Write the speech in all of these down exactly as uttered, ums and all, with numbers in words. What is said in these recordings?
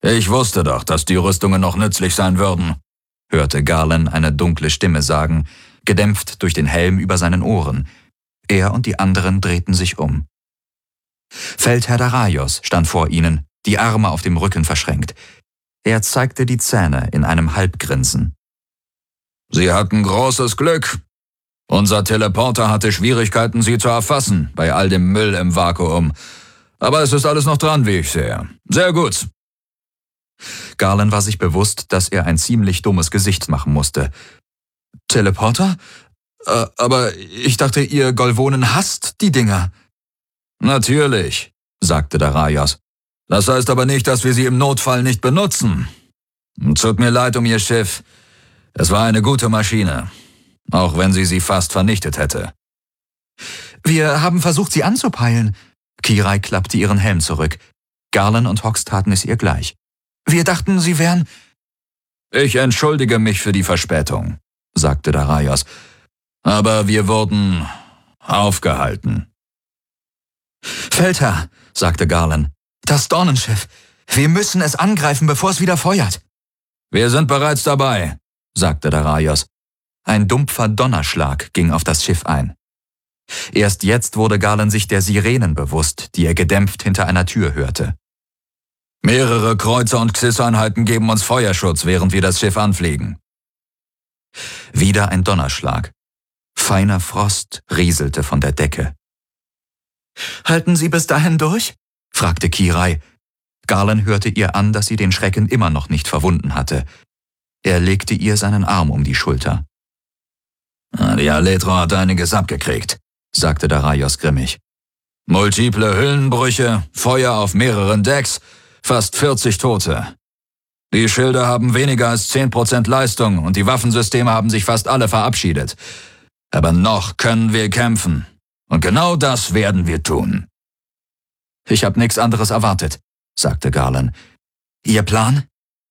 »Ich wusste doch, dass die Rüstungen noch nützlich sein würden«, hörte Garland eine dunkle Stimme sagen, gedämpft durch den Helm über seinen Ohren. Er und die anderen drehten sich um. Feldherr Daraios stand vor ihnen, die Arme auf dem Rücken verschränkt. Er zeigte die Zähne in einem Halbgrinsen. »Sie hatten großes Glück. Unser Teleporter hatte Schwierigkeiten, sie zu erfassen, bei all dem Müll im Vakuum. Aber es ist alles noch dran, wie ich sehe. Sehr gut.« Garland war sich bewusst, dass er ein ziemlich dummes Gesicht machen musste. »Teleporter? Äh, aber ich dachte, ihr Golvonen hasst die Dinger.« »Natürlich«, sagte Daraios. »Das heißt aber nicht, dass wir sie im Notfall nicht benutzen. Tut mir leid um Ihr Schiff. Es war eine gute Maschine, auch wenn sie sie fast vernichtet hätte.« »Wir haben versucht, sie anzupeilen.« Kirai klappte ihren Helm zurück. Garland und Hox taten es ihr gleich. »Wir dachten, sie wären...« »Ich entschuldige mich für die Verspätung«, sagte Daraios. »Aber wir wurden aufgehalten.« »Feldherr«, sagte Garland, »das Dornenschiff. Wir müssen es angreifen, bevor es wieder feuert.« »Wir sind bereits dabei«, sagte Daraios. Ein dumpfer Donnerschlag ging auf das Schiff ein. Erst jetzt wurde Garland sich der Sirenen bewusst, die er gedämpft hinter einer Tür hörte. »Mehrere Kreuzer und Xys-Einheiten geben uns Feuerschutz, während wir das Schiff anfliegen.« Wieder ein Donnerschlag. Feiner Frost rieselte von der Decke. »Halten Sie bis dahin durch?« fragte Kirai. Garland hörte ihr an, dass sie den Schrecken immer noch nicht verwunden hatte. Er legte ihr seinen Arm um die Schulter. »Die Aletro hat einiges abgekriegt«, sagte Daraios grimmig. »Multiple Hüllenbrüche, Feuer auf mehreren Decks, fast vierzig Tote. Die Schilde haben weniger als zehn Prozent Leistung und die Waffensysteme haben sich fast alle verabschiedet. Aber noch können wir kämpfen. Und genau das werden wir tun.« »Ich habe nichts anderes erwartet«, sagte Garland. »Ihr Plan?«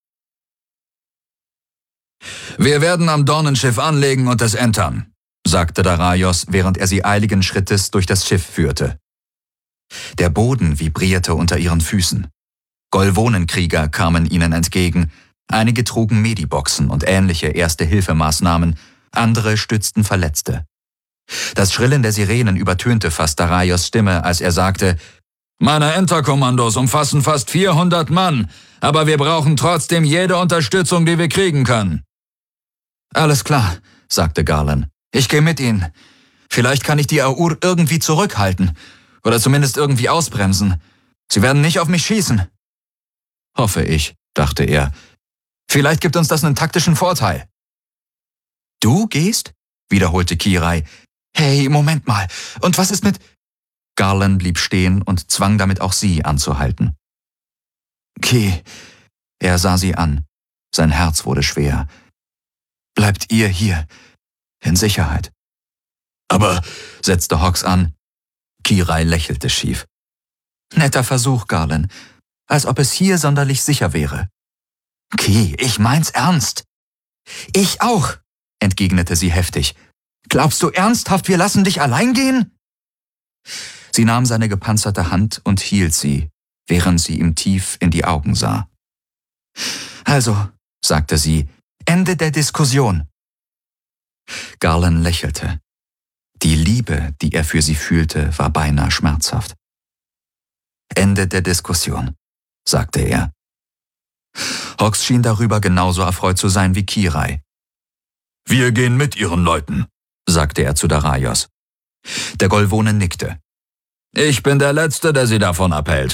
»Wir werden am Dornenschiff anlegen und es entern«, sagte Daraios, während er sie eiligen Schrittes durch das Schiff führte. Der Boden vibrierte unter ihren Füßen. Golvonenkrieger kamen ihnen entgegen, einige trugen Mediboxen und ähnliche Erste-Hilfe-Maßnahmen, andere stützten Verletzte. Das Schrillen der Sirenen übertönte fast Daraios Stimme, als er sagte, »Meine Enterkommandos umfassen fast vierhundert Mann, aber wir brauchen trotzdem jede Unterstützung, die wir kriegen können.« »Alles klar«, sagte Garland. »Ich gehe mit Ihnen. Vielleicht kann ich die Aur irgendwie zurückhalten oder zumindest irgendwie ausbremsen. Sie werden nicht auf mich schießen.« »Hoffe ich«, dachte er. »Vielleicht gibt uns das einen taktischen Vorteil.« »Du gehst?«, wiederholte Kirai. »Hey, Moment mal. Und was ist mit...« Garland blieb stehen und zwang damit auch sie anzuhalten. »Ki«, er sah sie an. Sein Herz wurde schwer. »Bleibt ihr hier, in Sicherheit.« »Aber«, setzte Hox an. Kirai lächelte schief. »Netter Versuch, Garland. Als ob es hier sonderlich sicher wäre.« »Ki, ich mein's ernst.« »Ich auch«, entgegnete sie heftig. »Glaubst du ernsthaft, wir lassen dich allein gehen?« Sie nahm seine gepanzerte Hand und hielt sie, während sie ihm tief in die Augen sah. »Also«, sagte sie, »Ende der Diskussion.« Garland lächelte. Die Liebe, die er für sie fühlte, war beinahe schmerzhaft. »Ende der Diskussion«, sagte er. Hox schien darüber genauso erfreut zu sein wie Kirai. »Wir gehen mit Ihren Leuten«, sagte er zu Daraios. Der Golvone nickte. »Ich bin der Letzte, der sie davon abhält.«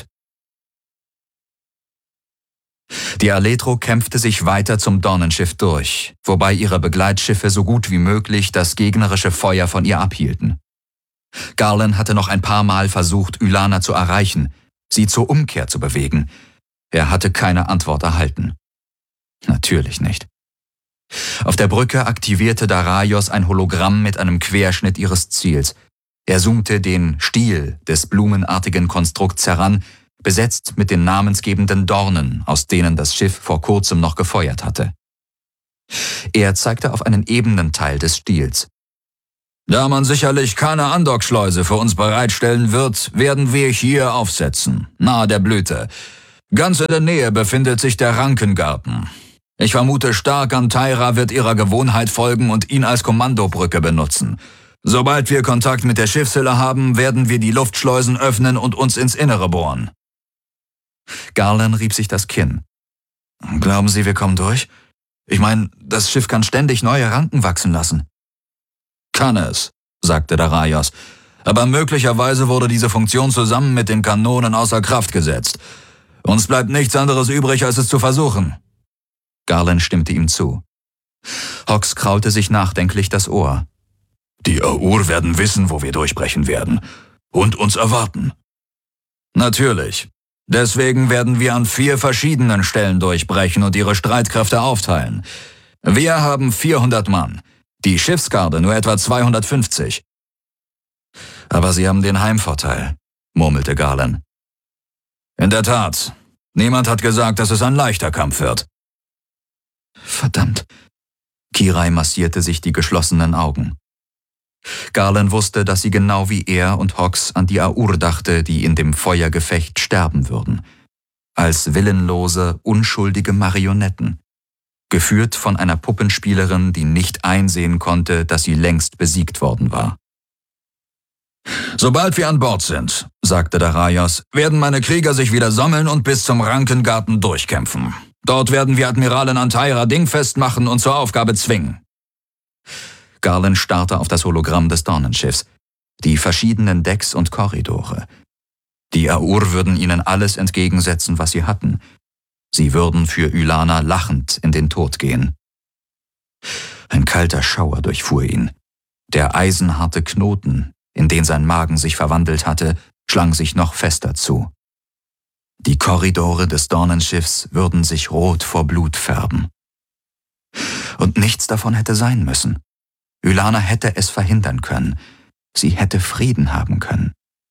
Die Aletro kämpfte sich weiter zum Dornenschiff durch, wobei ihre Begleitschiffe so gut wie möglich das gegnerische Feuer von ihr abhielten. Garland hatte noch ein paar Mal versucht, Ylana zu erreichen, sie zur Umkehr zu bewegen. Er hatte keine Antwort erhalten. Natürlich nicht. Auf der Brücke aktivierte Daraios ein Hologramm mit einem Querschnitt ihres Ziels. Er zoomte den Stiel des blumenartigen Konstrukts heran, besetzt mit den namensgebenden Dornen, aus denen das Schiff vor kurzem noch gefeuert hatte. Er zeigte auf einen ebenen Teil des Stiels. »Da man sicherlich keine Andockschleuse für uns bereitstellen wird, werden wir hier aufsetzen, nahe der Blüte. Ganz in der Nähe befindet sich der Rankengarten. Ich vermute stark, Antaira wird ihrer Gewohnheit folgen und ihn als Kommandobrücke benutzen. Sobald wir Kontakt mit der Schiffshülle haben, werden wir die Luftschleusen öffnen und uns ins Innere bohren. Garland rieb sich das Kinn. Glauben Sie, wir kommen durch? Ich meine, das Schiff kann ständig neue Ranken wachsen lassen. Kann es, sagte Daraios. Aber möglicherweise wurde diese Funktion zusammen mit den Kanonen außer Kraft gesetzt. Uns bleibt nichts anderes übrig, als es zu versuchen. Garland stimmte ihm zu. Hawks kraute sich nachdenklich das Ohr. Die Aur werden wissen, wo wir durchbrechen werden. Und uns erwarten. Natürlich. Deswegen werden wir an vier verschiedenen Stellen durchbrechen und ihre Streitkräfte aufteilen. Wir haben vierhundert Mann. Die Schiffsgarde nur etwa zweihundertfünfzig. Aber sie haben den Heimvorteil, murmelte Garland. In der Tat. Niemand hat gesagt, dass es ein leichter Kampf wird. Verdammt. Kirai massierte sich die geschlossenen Augen. Garland wusste, dass sie genau wie er und Hawks an die Aur dachte, die in dem Feuergefecht sterben würden. Als willenlose, unschuldige Marionetten. Geführt von einer Puppenspielerin, die nicht einsehen konnte, dass sie längst besiegt worden war. Sobald wir an Bord sind, sagte Daraios, werden meine Krieger sich wieder sammeln und bis zum Rankengarten durchkämpfen. Dort werden wir Admiralin Antaira dingfest machen und zur Aufgabe zwingen. Garland starrte auf das Hologramm des Dornenschiffs, die verschiedenen Decks und Korridore. Die Aur würden ihnen alles entgegensetzen, was sie hatten. Sie würden für Ylana lachend in den Tod gehen. Ein kalter Schauer durchfuhr ihn. Der eisenharte Knoten, in den sein Magen sich verwandelt hatte, schlang sich noch fester zu. Die Korridore des Dornenschiffs würden sich rot vor Blut färben. Und nichts davon hätte sein müssen. Ylana hätte es verhindern können. Sie hätte Frieden haben können.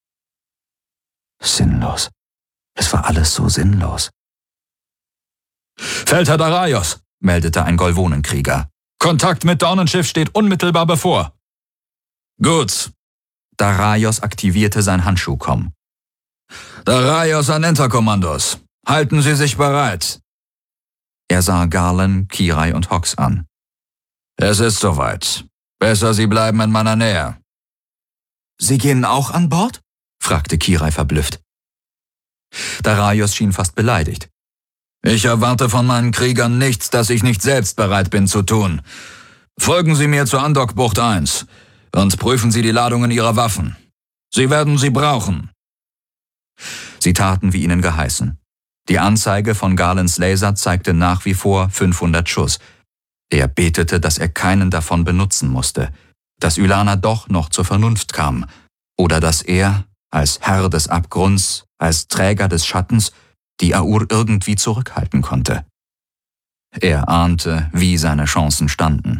Sinnlos. Es war alles so sinnlos. Feldherr Daraios, meldete ein Golvonenkrieger. Kontakt mit Dornenschiff steht unmittelbar bevor. Gut. Daraios aktivierte sein Handschuhkomm. Daraios an Enterkommandos. Halten Sie sich bereit. Er sah Garland, Kirai und Hawks an. Es ist soweit. Besser, Sie bleiben in meiner Nähe. Sie gehen auch an Bord? Fragte Kirai verblüfft. Daraios schien fast beleidigt. Ich erwarte von meinen Kriegern nichts, das ich nicht selbst bereit bin zu tun. Folgen Sie mir zur Andockbucht eins und prüfen Sie die Ladungen Ihrer Waffen. Sie werden sie brauchen. Sie taten, wie ihnen geheißen. Die Anzeige von Garlands Laser zeigte nach wie vor fünfhundert Schuss. Er betete, dass er keinen davon benutzen musste, dass Ylana doch noch zur Vernunft kam oder dass er, als Herr des Abgrunds, als Träger des Schattens, die Aur irgendwie zurückhalten konnte. Er ahnte, wie seine Chancen standen.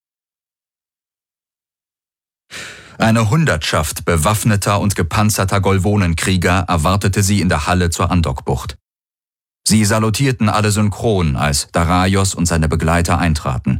Eine Hundertschaft bewaffneter und gepanzerter Golvonenkrieger erwartete sie in der Halle zur Andockbucht. Sie salutierten alle synchron, als Daraios und seine Begleiter eintraten.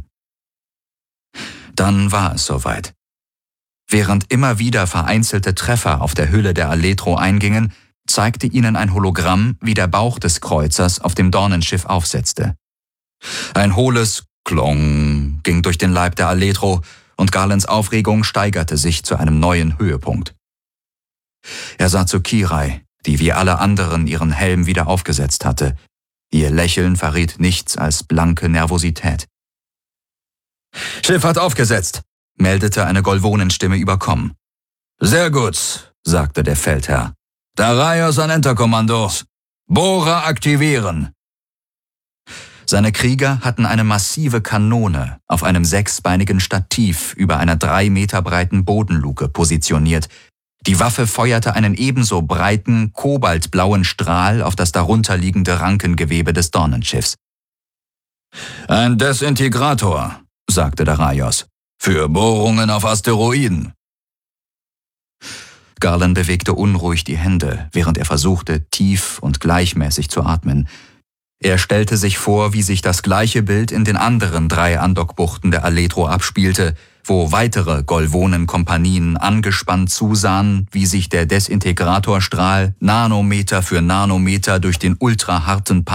Dann war es soweit. Während immer wieder vereinzelte Treffer auf der Hülle der Aletro eingingen, zeigte ihnen ein Hologramm, wie der Bauch des Kreuzers auf dem Dornenschiff aufsetzte. Ein hohles Klong ging durch den Leib der Aletro und Garlands Aufregung steigerte sich zu einem neuen Höhepunkt. Er sah zu Kirai, die wie alle anderen ihren Helm wieder aufgesetzt hatte. Ihr Lächeln verriet nichts als blanke Nervosität. »Schiff hat aufgesetzt«, meldete eine Golvonenstimme überkommen. »Sehr gut«, sagte der Feldherr. »Daraios an Enterkommandos. Bohrer aktivieren.« Seine Krieger hatten eine massive Kanone auf einem sechsbeinigen Stativ über einer drei Meter breiten Bodenluke positioniert. Die Waffe feuerte einen ebenso breiten, kobaltblauen Strahl auf das darunterliegende Rankengewebe des Dornenschiffs. »Ein Desintegrator«, sagte Daraios, »für Bohrungen auf Asteroiden.« Garland bewegte unruhig die Hände, während er versuchte, tief und gleichmäßig zu atmen. Er stellte sich vor, wie sich das gleiche Bild in den anderen drei Andockbuchten der Aletro abspielte, wo weitere Golvonen-Kompanien angespannt zusahen, wie sich der Desintegratorstrahl Nanometer für Nanometer durch den ultraharten